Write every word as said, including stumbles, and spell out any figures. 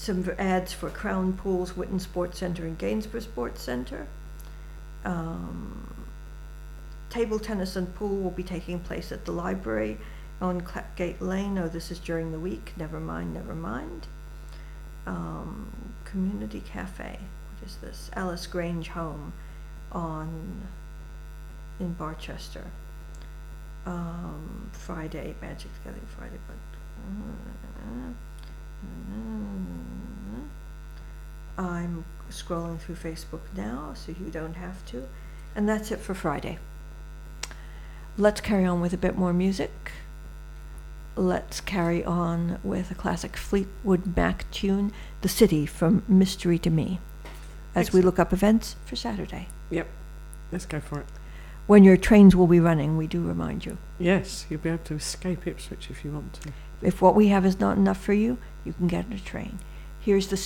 some ads for Crown Pools, Witten Sports Center, and Gainsborough Sports Center. Um, table tennis and pool will be taking place at the library on Clapgate Lane. Oh, this is during the week. Never mind, never mind. Um, Community Cafe. What is this? Alice Grange Home on in Barchester. Um, Friday, Magic Gathering Friday, but I'm scrolling through Facebook now, so you don't have to. And that's it for Friday. Let's carry on with a bit more music. Let's carry on with a classic Fleetwood Mac tune, The City from Mystery to Me, as Excellent. We look up events for Saturday. Yep, let's go for it. When your trains will be running, we do remind you. Yes, you'll be able to escape Ipswich if you want to. If what we have is not enough for you, you can get on a train. Here's the